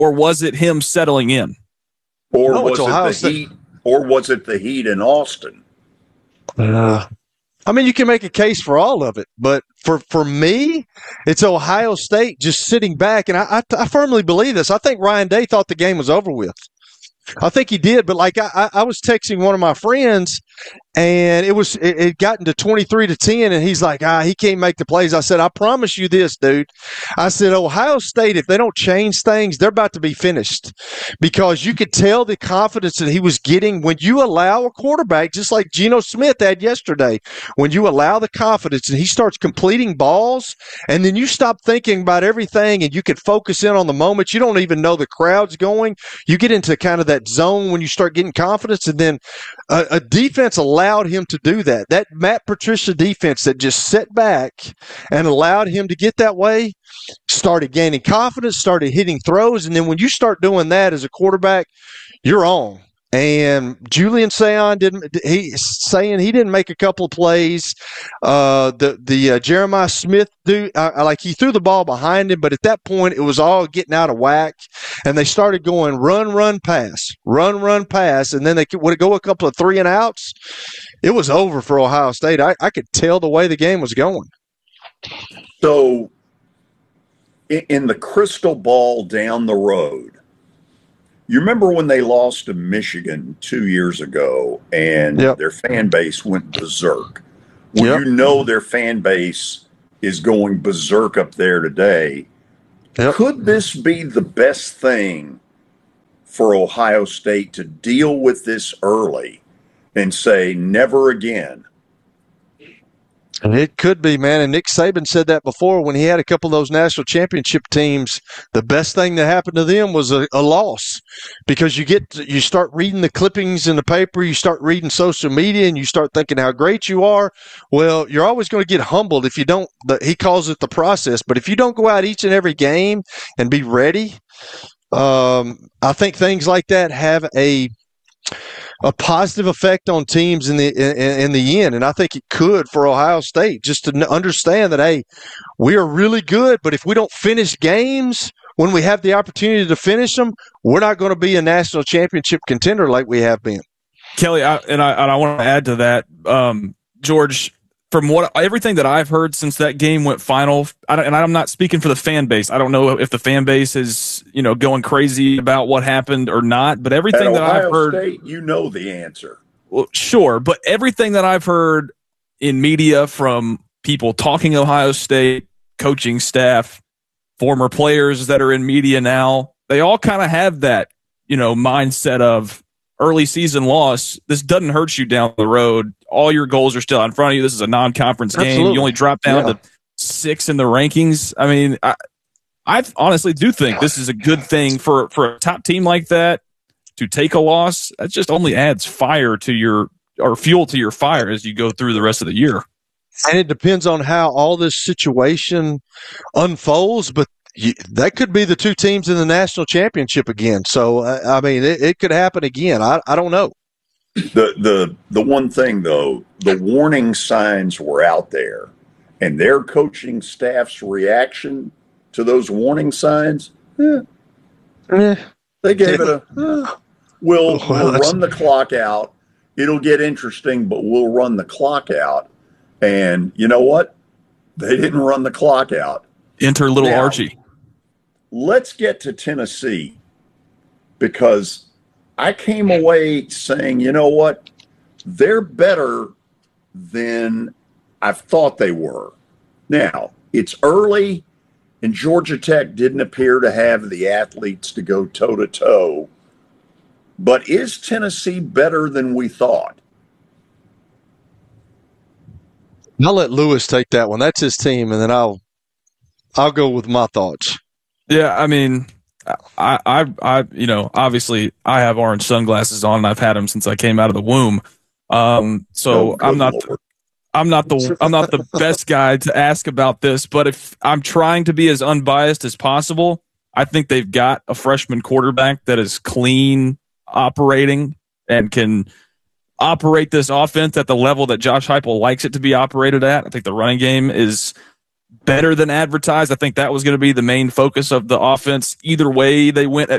or was it him settling in? Or no, was it the Heat? Or was it the Heat in Austin? I mean, you can make a case for all of it, but for me, it's Ohio State just sitting back, and I firmly believe this. I think Ryan Day thought the game was over with. I think he did, but like I was texting one of my friends, and it gotten to 23-10, and he's like, he can't make the plays. I said, I promise you this, dude. I said, Ohio State, if they don't change things, they're about to be finished, because you could tell the confidence that he was getting when you allow a quarterback, just like Geno Smith had yesterday, when you allow the confidence and he starts completing balls, and then you stop thinking about everything and you can focus in on the moment. You don't even know the crowd's going. You get into kind of that zone when you start getting confidence, and then a defense allowed him to do that. That Matt Patricia defense that just sat back and allowed him to get that way started gaining confidence, started hitting throws, and then when you start doing that as a quarterback, you're on. And Julian Sayon didn't make a couple of plays. The Jeremiah Smith dude, he threw the ball behind him, but at that point it was all getting out of whack, and they started going run, pass, and then they would go a couple of 3 and outs. It was over for Ohio State. I could tell the way the game was going. So, in the crystal ball down the road, you remember when they lost to Michigan 2 years ago and their fan base went berserk? Well, you know their fan base is going berserk up there today. Could this be the best thing for Ohio State to deal with this early and say never again? And it could be, man. And Nick Saban said that before when he had a couple of those national championship teams. The best thing that happened to them was a loss, because you start reading the clippings in the paper, you start reading social media, and you start thinking how great you are. Well, you're always going to get humbled if you don't. He calls it the process. But if you don't go out each and every game and be ready, I think things like that have a positive effect on teams in the end. And I think it could for Ohio State, just to understand that, hey, we are really good, but if we don't finish games when we have the opportunity to finish them, we're not going to be a national championship contender like we have been. Kelly, I want to add to that, George, from everything that I've heard since that game went final, and I'm not speaking for the fan base. I don't know if the fan base is, going crazy about what happened or not, but everything that I've heard, State, you know the answer. Well, sure, but everything that I've heard in media from people talking Ohio State, coaching staff, former players that are in media now, they all kind of have that, mindset of early season loss. This doesn't hurt you down the road. All your goals are still in front of you. This is a non-conference game. You only drop down to 6 in the rankings. I mean, I honestly do think this is a good thing for a top team like that to take a loss. That just only adds fuel to your fire as you go through the rest of the year. And it depends on how all this situation unfolds, but that could be the two teams in the national championship again. So, I mean, it could happen again. I don't know. The one thing, though, the warning signs were out there, and their coaching staff's reaction to those warning signs, they gave it we'll run the clock out. It'll get interesting, but we'll run the clock out. And you know what? They didn't run the clock out. Enter little Archie. Let's get to Tennessee, because I came away saying, you know what? They're better than I've thought they were. Now, it's early, and Georgia Tech didn't appear to have the athletes to go toe-to-toe. But is Tennessee better than we thought? I'll let Lewis take that one. That's his team, and then I'll go with my thoughts. Yeah, I mean, I obviously I have orange sunglasses on, and I've had them since I came out of the womb. So I'm not the best guy to ask about this, but if I'm trying to be as unbiased as possible, I think they've got a freshman quarterback that is clean operating and can operate this offense at the level that Josh Heupel likes it to be operated at. I think the running game is better than advertised. I think that was going to be the main focus of the offense. Either way they went at